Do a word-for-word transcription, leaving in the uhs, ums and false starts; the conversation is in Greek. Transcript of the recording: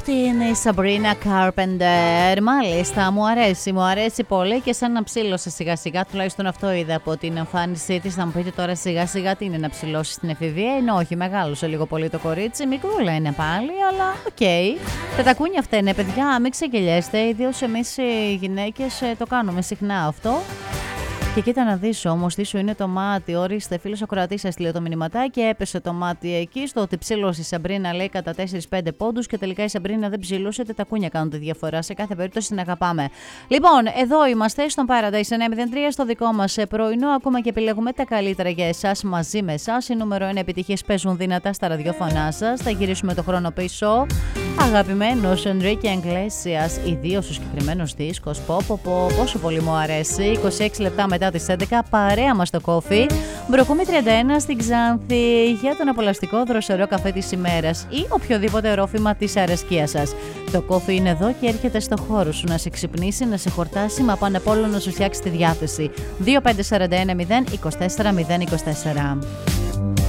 την Sabrina Carpenter. Μάλιστα, μου αρέσει, μου αρέσει πολύ και σαν να ψήλωσε σιγά σιγά, τουλάχιστον αυτό είδα από την εμφάνισή της. Θα μου πείτε τώρα σιγά σιγά τι είναι να ψηλώσει στην εφηβεία, ενώ όχι, μεγάλωσε λίγο πολύ το κορίτσι, μικρούλα είναι πάλι, αλλά οκ. Okay. Τα τακούνια αυτά είναι, παιδιά, μην ξεγελιέστε, ιδίως εμείς οι γυναίκες το κάνουμε συχνά αυτό. Και κοίτα να δεις όμως τι σου είναι το μάτι. Ορίστε, φίλος ακροατής έστειλε το μηνυματάκι, έπεσε το μάτι εκεί στο ότι ψήλωσε η Σαμπρίνα, λέει, κατά τέσσερα πέντε πόντους και τελικά η Σαμπρίνα δεν ψήλωσε. Τα τακούνια κάνουν τη διαφορά. Σε κάθε περίπτωση την αγαπάμε. Λοιπόν, εδώ είμαστε στον Paradise εννιά μηδέν τρία, στο δικό μας πρωινό. Ακόμα και επιλέγουμε τα καλύτερα για εσάς μαζί με εσάς. Οι νούμερο ένα επιτυχίες παίζουν δυνατά στα ραδιοφωνά σας. Θα γυρίσουμε το χρόνο πίσω. Αγαπημένος Enrique Iglesias, ιδίως ο συγκεκριμένος δίσκος. Πω, πω, πω, πόσο πολύ μου αρέσει. είκοσι έξι λεπτά μετά τις έντεκα, παρέα μας το κόφι. Μπροκούμι τριάντα ένα στην Ξάνθη για τον απολαστικό δροσερό καφέ της ημέρας ή οποιοδήποτε ρόφημα της αρεσκίας σας. Το κόφι είναι εδώ και έρχεται στο χώρο σου να σε ξυπνήσει, να σε χορτάσει, μα πάνω απ' όλο να σου φτιάξει τη διάθεση. δύο πέντε τέσσερα ένα μηδέν δύο τέσσερα μηδέν δύο τέσσερα.